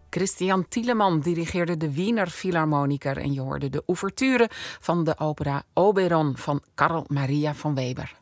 Christian Thielemann dirigeerde de Wiener Philharmoniker en je hoorde de ouverture van de opera Oberon van Carl Maria von Weber.